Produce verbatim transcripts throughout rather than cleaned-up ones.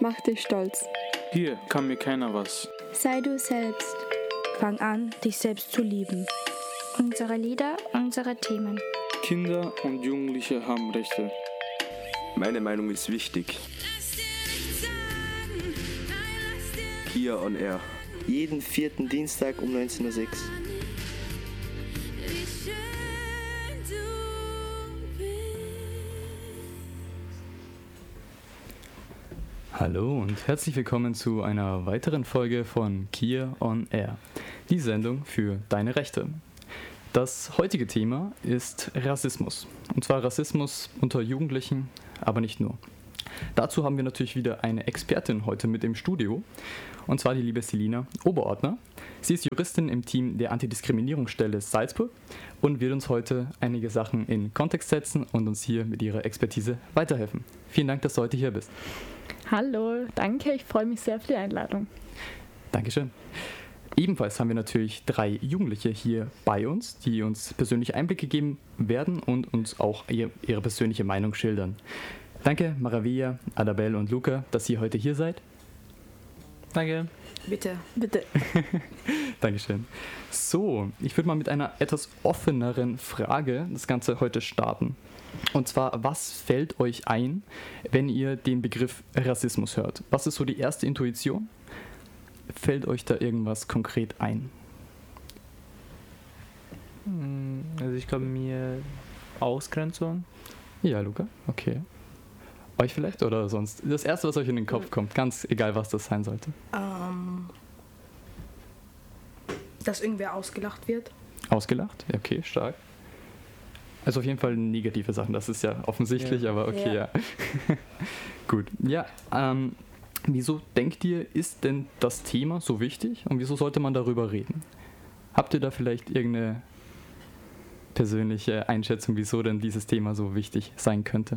Mach dich stolz. Hier kann mir keiner was. Sei du selbst. Fang an, dich selbst zu lieben. Unsere Lieder, unsere Themen. Kinder und Jugendliche haben Rechte. Meine Meinung ist wichtig. Kia on Air. Jeden vierten Dienstag um neunzehn Uhr sechs. Hallo und herzlich willkommen zu einer weiteren Folge von Kia on Air, die Sendung für deine Rechte. Das heutige Thema ist Rassismus, und zwar Rassismus unter Jugendlichen, aber nicht nur. Dazu haben wir natürlich wieder eine Expertin heute mit im Studio, und zwar die liebe Selina Oberordner. Sie ist Juristin im Team der Antidiskriminierungsstelle Salzburg und wird uns heute einige Sachen in Kontext setzen und uns hier mit ihrer Expertise weiterhelfen. Vielen Dank, dass du heute hier bist. Hallo, danke, ich freue mich sehr für die Einladung. Dankeschön. Ebenfalls haben wir natürlich drei Jugendliche hier bei uns, die uns persönliche Einblicke geben werden und uns auch ihre persönliche Meinung schildern. Danke, Maravilla, Adabel und Luca, dass ihr heute hier seid. Danke. Bitte. Bitte. Dankeschön. So, ich würde mal mit einer etwas offeneren Frage das Ganze heute starten. Und zwar, was fällt euch ein, wenn ihr den Begriff Rassismus hört? Was ist so die erste Intuition? Fällt euch da irgendwas konkret ein? Also ich glaube mir Ausgrenzung. Ja, Luca, okay. Euch vielleicht oder sonst? Das erste, was euch in den Kopf kommt, ganz egal, was das sein sollte. Ähm, dass irgendwer ausgelacht wird. Ausgelacht? Okay, stark. Also auf jeden Fall negative Sachen, das ist ja offensichtlich, ja. aber okay, ja. ja. Gut, ja, ähm, wieso denkt ihr, ist denn das Thema so wichtig und wieso sollte man darüber reden? Habt ihr da vielleicht irgendeine persönliche Einschätzung, wieso denn dieses Thema so wichtig sein könnte?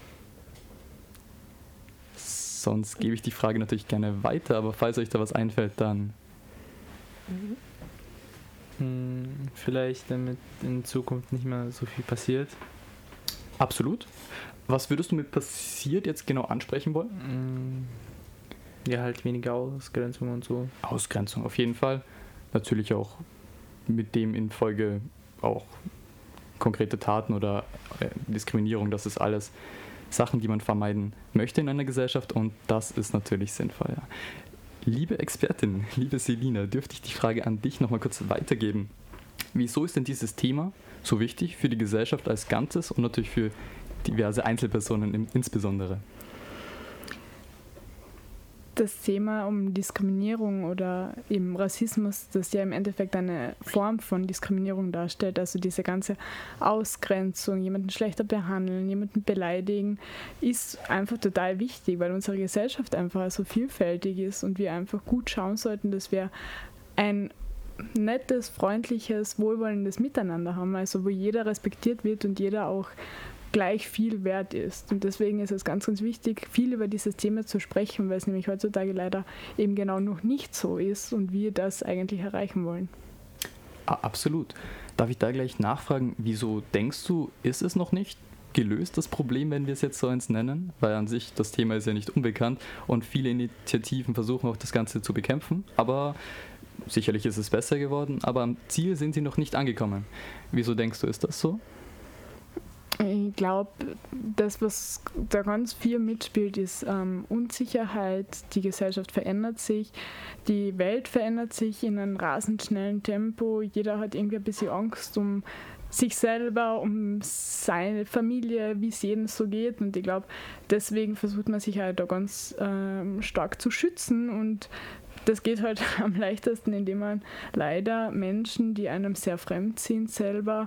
Sonst gebe ich die Frage natürlich gerne weiter, aber falls euch da was einfällt, dann... Mhm. Vielleicht damit in Zukunft nicht mehr so viel passiert. Absolut. Was würdest du mit passiert jetzt genau ansprechen wollen? Ja, halt weniger Ausgrenzung und so. Ausgrenzung auf jeden Fall. Natürlich auch mit dem in Folge auch konkrete Taten oder äh, Diskriminierung. Das ist alles Sachen, die man vermeiden möchte in einer Gesellschaft und das ist natürlich sinnvoll. Ja. Liebe Expertin, liebe Selina, dürfte ich die Frage an dich nochmal kurz weitergeben. Wieso ist denn dieses Thema so wichtig für die Gesellschaft als Ganzes und natürlich für diverse Einzelpersonen insbesondere? Das Thema um Diskriminierung oder eben Rassismus, das ja im Endeffekt eine Form von Diskriminierung darstellt, also diese ganze Ausgrenzung, jemanden schlechter behandeln, jemanden beleidigen, ist einfach total wichtig, weil unsere Gesellschaft einfach so vielfältig ist und wir einfach gut schauen sollten, dass wir ein nettes, freundliches, wohlwollendes Miteinander haben, also wo jeder respektiert wird und jeder auch gleich viel wert ist. Und deswegen ist es ganz, ganz wichtig, viel über dieses Thema zu sprechen, weil es nämlich heutzutage leider eben genau noch nicht so ist und wir das eigentlich erreichen wollen. Ah, absolut. Darf ich da gleich nachfragen, wieso denkst du, ist es noch nicht gelöst, das Problem, wenn wir es jetzt so eins nennen? Weil an sich, das Thema ist ja nicht unbekannt und viele Initiativen versuchen auch das Ganze zu bekämpfen, aber sicherlich ist es besser geworden, aber am Ziel sind sie noch nicht angekommen. Wieso denkst du, ist das so? Ich glaube, das, was da ganz viel mitspielt, ist ähm, Unsicherheit. Die Gesellschaft verändert sich, die Welt verändert sich in einem rasend schnellen Tempo. Jeder hat irgendwie ein bisschen Angst um sich selber, um seine Familie, wie es jedem so geht. Und ich glaube, deswegen versucht man sich halt da ganz ähm, stark zu schützen und das geht halt am leichtesten, indem man leider Menschen, die einem sehr fremd sind, selber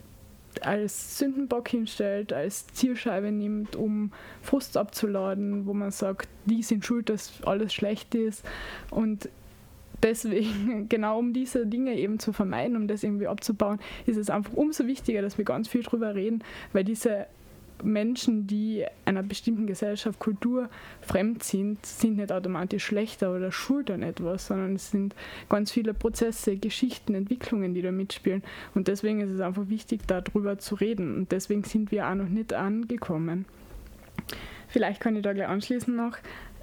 als Sündenbock hinstellt, als Zielscheibe nimmt, um Frust abzuladen, wo man sagt, die sind schuld, dass alles schlecht ist. Und deswegen, genau um diese Dinge eben zu vermeiden, um das irgendwie abzubauen, ist es einfach umso wichtiger, dass wir ganz viel drüber reden, weil diese Menschen, die einer bestimmten Gesellschaft, Kultur fremd sind, sind nicht automatisch schlechter oder schuld an etwas, sondern es sind ganz viele Prozesse, Geschichten, Entwicklungen, die da mitspielen. Und deswegen ist es einfach wichtig, darüber zu reden. Und deswegen sind wir auch noch nicht angekommen. Vielleicht kann ich da gleich anschließen noch.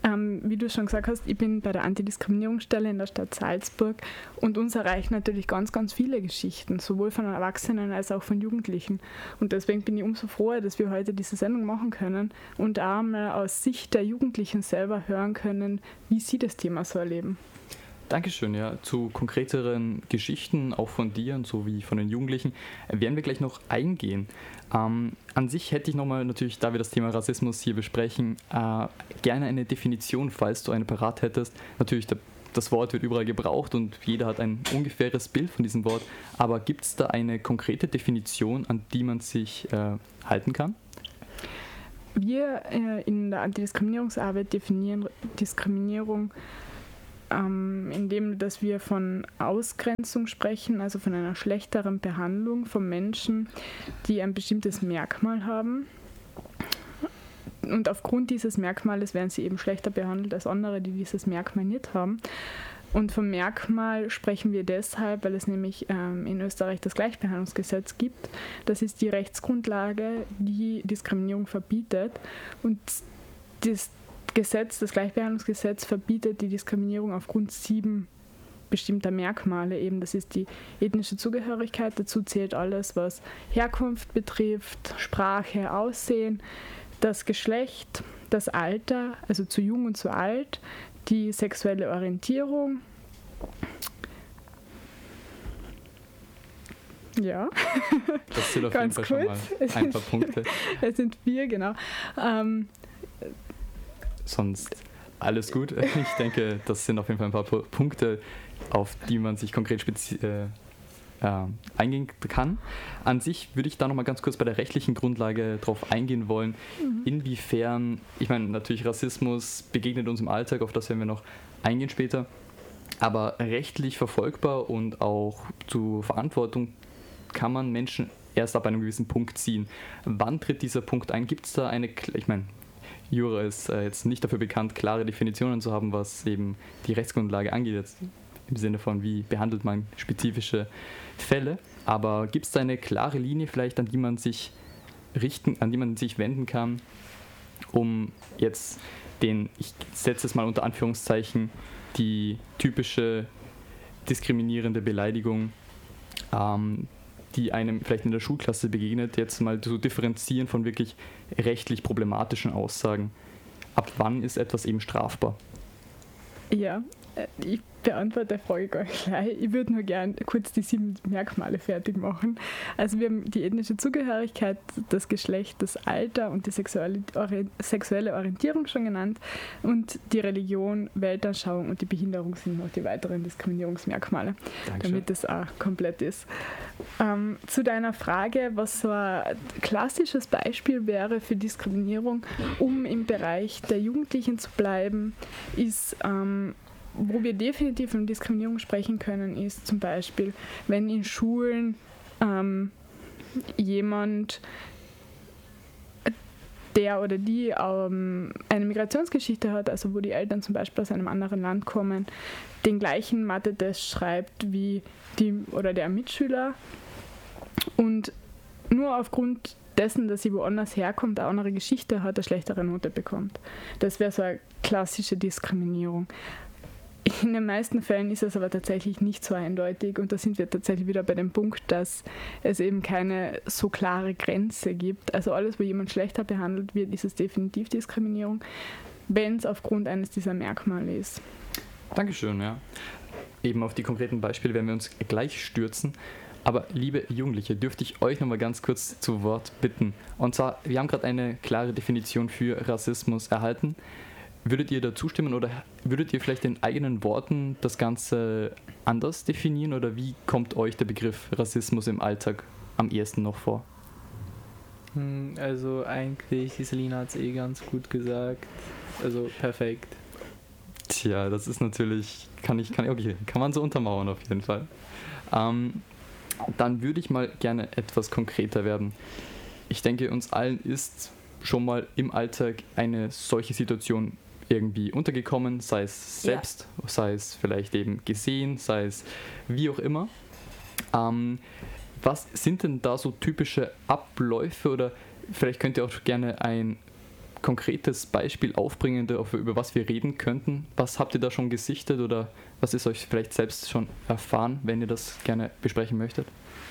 Ähm, wie du schon gesagt hast, ich bin bei der Antidiskriminierungsstelle in der Stadt Salzburg und uns erreichen natürlich ganz, ganz viele Geschichten, sowohl von Erwachsenen als auch von Jugendlichen. Und deswegen bin ich umso froher, dass wir heute diese Sendung machen können und auch mal aus Sicht der Jugendlichen selber hören können, wie sie das Thema so erleben. Dankeschön, ja. Zu konkreteren Geschichten, auch von dir und so wie von den Jugendlichen, werden wir gleich noch eingehen. Ähm, an sich hätte ich nochmal, natürlich, da wir das Thema Rassismus hier besprechen, äh, gerne eine Definition, falls du eine parat hättest. Natürlich, der, das Wort wird überall gebraucht und jeder hat ein ungefähres Bild von diesem Wort, aber gibt es da eine konkrete Definition, an die man sich äh, halten kann? Wir äh, in der Antidiskriminierungsarbeit definieren Diskriminierung Ähm, indem dass wir von Ausgrenzung sprechen, also von einer schlechteren Behandlung von Menschen, die ein bestimmtes Merkmal haben. Und aufgrund dieses Merkmales werden sie eben schlechter behandelt als andere, die dieses Merkmal nicht haben. Und vom Merkmal sprechen wir deshalb, weil es nämlich ähm, in Österreich das Gleichbehandlungsgesetz gibt. Das ist die Rechtsgrundlage, die Diskriminierung verbietet. Und das Gesetz, das Gleichbehandlungsgesetz verbietet die Diskriminierung aufgrund sieben bestimmter Merkmale. Eben, das ist die ethnische Zugehörigkeit, dazu zählt alles, was Herkunft betrifft, Sprache, Aussehen, das Geschlecht, das Alter, also zu jung und zu alt, die sexuelle Orientierung. Ja, das sind auf jeden Fall schon mal ein paar Punkte. Es sind vier, genau. Ähm, Sonst alles gut. Ich denke, das sind auf jeden Fall ein paar Punkte, auf die man sich konkret spezi- äh, äh, eingehen kann. An sich würde ich da nochmal ganz kurz bei der rechtlichen Grundlage drauf eingehen wollen, mhm. inwiefern, ich meine, natürlich Rassismus begegnet uns im Alltag, auf das werden wir noch eingehen später, aber rechtlich verfolgbar und auch zu Verantwortung kann man Menschen erst ab einem gewissen Punkt ziehen. Wann tritt dieser Punkt ein? Gibt es da eine, ich meine, Jura ist äh, jetzt nicht dafür bekannt, klare Definitionen zu haben, was eben die Rechtsgrundlage angeht, jetzt im Sinne von, wie behandelt man spezifische Fälle. Aber gibt es da eine klare Linie vielleicht, an die man sich richten, an die man sich wenden kann, um jetzt den, ich setze es mal unter Anführungszeichen, die typische diskriminierende Beleidigung, ähm, die einem vielleicht in der Schulklasse begegnet, jetzt mal zu differenzieren von wirklich rechtlich problematischen Aussagen. Ab wann ist etwas eben strafbar? Ja, ich beantworte die Frage gar nicht gleich. Ich würde nur gerne kurz die sieben Merkmale fertig machen. Also wir haben die ethnische Zugehörigkeit, das Geschlecht, das Alter und die sexuelle, Ori- sexuelle Orientierung schon genannt und die Religion, Weltanschauung und die Behinderung sind noch die weiteren Diskriminierungsmerkmale, Dankeschön. Damit das auch komplett ist. Ähm, zu deiner Frage, was so ein klassisches Beispiel wäre für Diskriminierung, um im Bereich der Jugendlichen zu bleiben, ist ähm, wo wir definitiv von Diskriminierung sprechen können, ist zum Beispiel, wenn in Schulen ähm, jemand, der oder die ähm, eine Migrationsgeschichte hat, also wo die Eltern zum Beispiel aus einem anderen Land kommen, den gleichen Mathe-Test schreibt wie die oder der Mitschüler und nur aufgrund dessen, dass sie woanders herkommt, eine andere Geschichte hat, eine schlechtere Note bekommt. Das wäre so eine klassische Diskriminierung. In den meisten Fällen ist es aber tatsächlich nicht so eindeutig und da sind wir tatsächlich wieder bei dem Punkt, dass es eben keine so klare Grenze gibt. Also alles, wo jemand schlechter behandelt wird, ist es definitiv Diskriminierung, wenn es aufgrund eines dieser Merkmale ist. Dankeschön, ja. Eben auf die konkreten Beispiele werden wir uns gleich stürzen. Aber liebe Jugendliche, dürfte ich euch nochmal ganz kurz zu Wort bitten. Und zwar, wir haben gerade eine klare Definition für Rassismus erhalten. Würdet ihr da zustimmen oder würdet ihr vielleicht in eigenen Worten das Ganze anders definieren oder wie kommt euch der Begriff Rassismus im Alltag am ehesten noch vor? Also eigentlich, die Selina hat es eh ganz gut gesagt, also perfekt. Tja, das ist natürlich, kann ich, kann, okay, kann man so untermauern auf jeden Fall. Ähm, dann würde ich mal gerne etwas konkreter werden. Ich denke, uns allen ist schon mal im Alltag eine solche Situation irgendwie untergekommen, sei es selbst, ja. sei es vielleicht eben gesehen, sei es wie auch immer. Ähm, was sind denn da so typische Abläufe oder vielleicht könnt ihr auch gerne ein konkretes Beispiel aufbringen, über was wir reden könnten? Was habt ihr da schon gesichtet oder was ist euch vielleicht selbst schon erfahren, wenn ihr das gerne besprechen möchtet?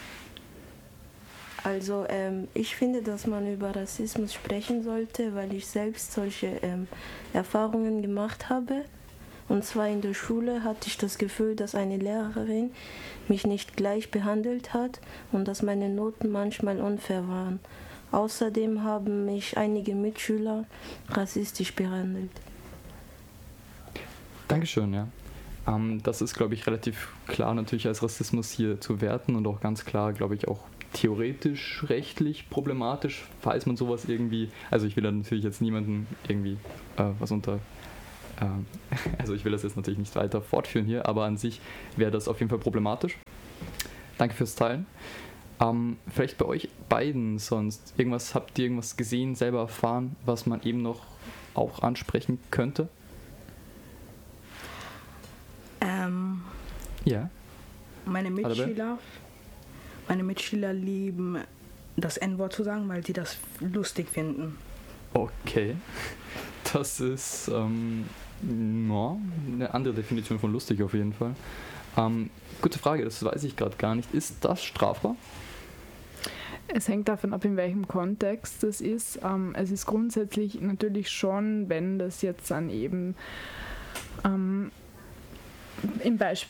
Also ähm, ich finde, dass man über Rassismus sprechen sollte, weil ich selbst solche ähm, Erfahrungen gemacht habe. Und zwar in der Schule hatte ich das Gefühl, dass eine Lehrerin mich nicht gleich behandelt hat und dass meine Noten manchmal unfair waren. Außerdem haben mich einige Mitschüler rassistisch behandelt. Dankeschön, ja. Ähm, das ist, glaube ich, relativ klar natürlich als Rassismus hier zu werten und auch ganz klar, glaube ich, auch theoretisch, rechtlich problematisch, falls man sowas irgendwie, also ich will da natürlich jetzt niemanden irgendwie äh, was unter, äh, also ich will das jetzt natürlich nicht weiter fortführen hier, aber an sich wäre das auf jeden Fall problematisch. Danke fürs Teilen. Ähm, vielleicht bei euch beiden sonst, irgendwas, habt ihr irgendwas gesehen, selber erfahren, was man eben noch auch ansprechen könnte? Ähm, ja. Meine Mitschüler, meine Mitschüler lieben das En-Wort zu sagen, weil sie das lustig finden. Okay, das ist ähm, no, eine andere Definition von lustig auf jeden Fall. Ähm, gute Frage, das weiß ich gerade gar nicht. Ist das strafbar? Es hängt davon ab, in welchem Kontext das ist. Ähm, es ist grundsätzlich natürlich schon, wenn das jetzt dann eben ähm, im Beisp-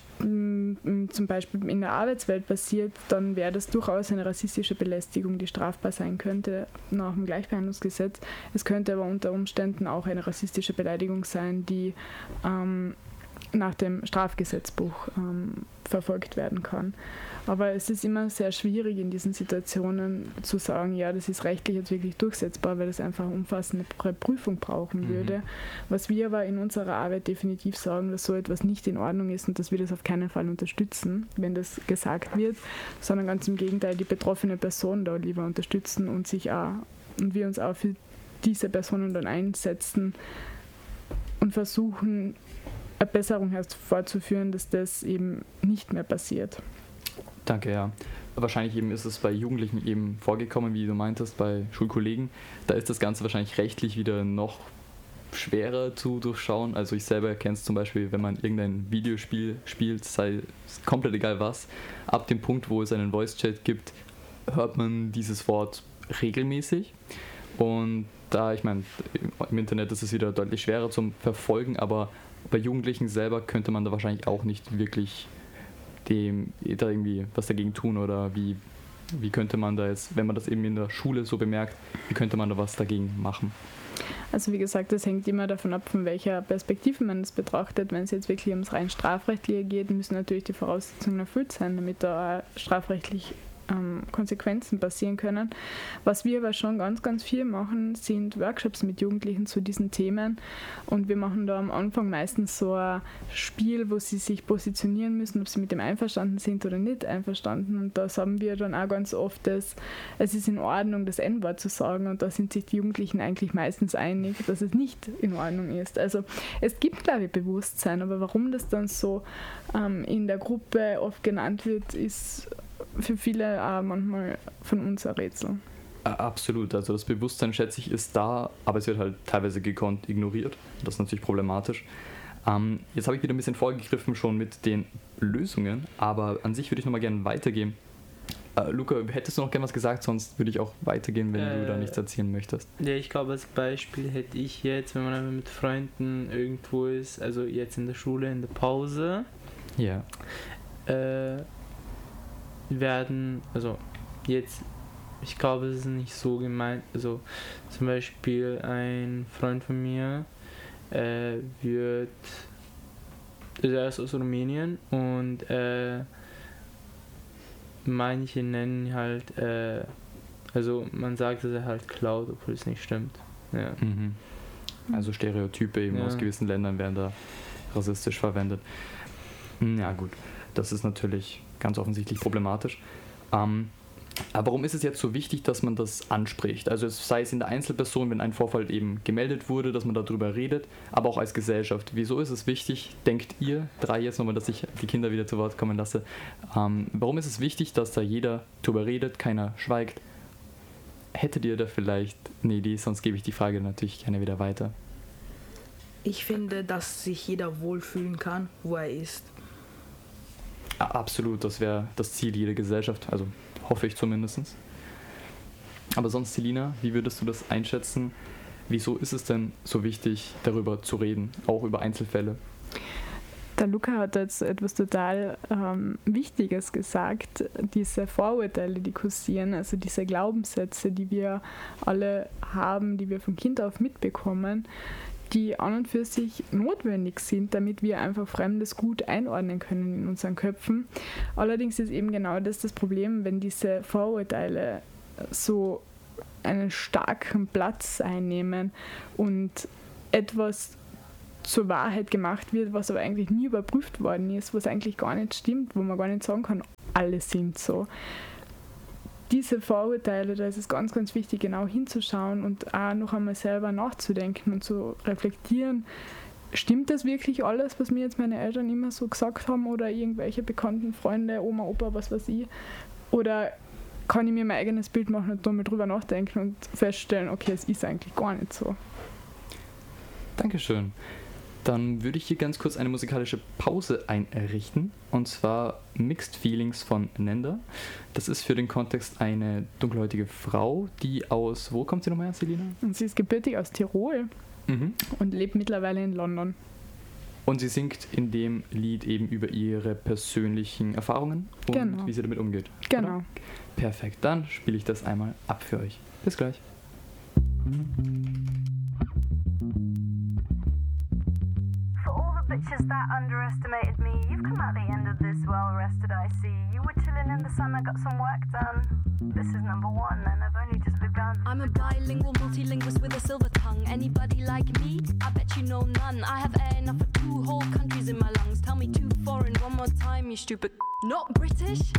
zum Beispiel in der Arbeitswelt passiert, dann wäre das durchaus eine rassistische Belästigung, die strafbar sein könnte nach dem Gleichbehandlungsgesetz. Es könnte aber unter Umständen auch eine rassistische Beleidigung sein, die ähm, nach dem Strafgesetzbuch ähm, verfolgt werden kann. Aber es ist immer sehr schwierig in diesen Situationen zu sagen, ja, das ist rechtlich jetzt wirklich durchsetzbar, weil das einfach umfassende Prüfung brauchen mhm. würde. Was wir aber in unserer Arbeit definitiv sagen, dass so etwas nicht in Ordnung ist und dass wir das auf keinen Fall unterstützen, wenn das gesagt wird, sondern ganz im Gegenteil die betroffene Person da lieber unterstützen und sich auch, und wir uns auch für diese Personen dann einsetzen und versuchen, eine Besserung hervorzuführen, dass das eben nicht mehr passiert. Danke, ja. Wahrscheinlich eben ist es bei Jugendlichen eben vorgekommen, wie du meintest, bei Schulkollegen. Da ist das Ganze wahrscheinlich rechtlich wieder noch schwerer zu durchschauen. Also ich selber kenne es zum Beispiel, wenn man irgendein Videospiel spielt, sei es komplett egal was, ab dem Punkt, wo es einen Voice-Chat gibt, hört man dieses Wort regelmäßig. Und da, ich meine, im Internet ist es wieder deutlich schwerer zum Verfolgen, aber bei Jugendlichen selber könnte man da wahrscheinlich auch nicht wirklich dem da irgendwie was dagegen tun oder wie, wie könnte man da jetzt, wenn man das eben in der Schule so bemerkt, wie könnte man da was dagegen machen? Also wie gesagt, das hängt immer davon ab, von welcher Perspektive man es betrachtet. Wenn es jetzt wirklich ums rein Strafrechtliche geht, müssen natürlich die Voraussetzungen erfüllt sein, damit da strafrechtlich ähm, Konsequenzen passieren können. Was wir aber schon ganz, ganz viel machen, sind Workshops mit Jugendlichen zu diesen Themen und wir machen da am Anfang meistens so ein Spiel, wo sie sich positionieren müssen, ob sie mit dem einverstanden sind oder nicht einverstanden und da haben wir dann auch ganz oft das, es ist in Ordnung, das En-Wort zu sagen und da sind sich die Jugendlichen eigentlich meistens einig, dass es nicht in Ordnung ist. Also es gibt, glaube ich, Bewusstsein, aber warum das dann so ähm, in der Gruppe oft genannt wird, ist für viele auch manchmal von uns ein Rätsel. Absolut, also das Bewusstsein, schätze ich, ist da, aber es wird halt teilweise gekonnt ignoriert. Das ist natürlich problematisch. Ähm, jetzt habe ich wieder ein bisschen vorgegriffen schon mit den Lösungen, aber an sich würde ich nochmal gerne weitergehen. Äh, Luca, hättest du noch gerne was gesagt, sonst würde ich auch weitergehen, wenn äh, du da nichts erzählen möchtest. Ja, ich glaube, als Beispiel hätte ich jetzt, wenn man mit Freunden irgendwo ist, also jetzt in der Schule, in der Pause, ja. äh, werden, also jetzt, ich glaube, es ist nicht so gemeint, also zum Beispiel ein Freund von mir äh, wird, also er ist aus Rumänien und äh, manche nennen halt, äh, also man sagt, dass er halt klaut, obwohl es nicht stimmt. Ja. Mhm. Also Stereotype eben ja. aus gewissen Ländern werden da rassistisch verwendet. Ja gut, das ist natürlich ganz offensichtlich problematisch. Ähm, aber warum ist es jetzt so wichtig, dass man das anspricht? Also es sei es in der Einzelperson, wenn ein Vorfall eben gemeldet wurde, dass man darüber redet, aber auch als Gesellschaft. Wieso ist es wichtig, denkt ihr, drei jetzt nochmal, dass ich die Kinder wieder zu Wort kommen lasse, ähm, warum ist es wichtig, dass da jeder darüber redet, keiner schweigt? hättet ihr da vielleicht eine Idee? Sonst gebe ich die Frage natürlich gerne wieder weiter. Ich finde, dass sich jeder wohlfühlen kann, wo er ist. Absolut, das wäre das Ziel jeder Gesellschaft, also hoffe ich zumindest. Aber sonst, Selina, wie würdest du das einschätzen? Wieso ist es denn so wichtig, darüber zu reden, auch über Einzelfälle? Der Luca hat jetzt etwas total ähm, Wichtiges gesagt, diese Vorurteile, die kursieren, also diese Glaubenssätze, die wir alle haben, die wir von Kind auf mitbekommen, die an und für sich notwendig sind, damit wir einfach Fremdes gut einordnen können in unseren Köpfen. Allerdings ist eben genau das das Problem, wenn diese Vorurteile so einen starken Platz einnehmen und etwas zur Wahrheit gemacht wird, was aber eigentlich nie überprüft worden ist, was eigentlich gar nicht stimmt, wo man gar nicht sagen kann, alle sind so. Diese Vorurteile, da ist es ganz, ganz wichtig, genau hinzuschauen und auch noch einmal selber nachzudenken und zu reflektieren, stimmt das wirklich alles, was mir jetzt meine Eltern immer so gesagt haben oder irgendwelche bekannten Freunde, Oma, Opa, was weiß ich, oder kann ich mir mein eigenes Bild machen und damit drüber nachdenken und feststellen, okay, es ist eigentlich gar nicht so. Dankeschön. Dann würde ich hier ganz kurz eine musikalische Pause einrichten, und zwar Mixed Feelings von Nenda. Das ist für den Kontext eine dunkelhäutige Frau, die aus, wo kommt sie nochmal her, Selina? Und sie ist gebürtig aus Tirol mhm. und lebt mittlerweile in London. Und sie singt in dem Lied eben über ihre persönlichen Erfahrungen und genau. wie sie damit umgeht. Genau. Oder? Perfekt, dann spiele ich das einmal ab für euch. Bis gleich. Bitches that underestimated me, you've come out the end of this well rested, I see. You were chilling in the sun, I got some work done. This is number one and I've only just begun. I'm a bilingual multilingualist with a silver tongue. Anybody like me? I bet you know none. I have air enough for two whole countries in my lungs. Tell me two foreign one more time, you stupid. Not British?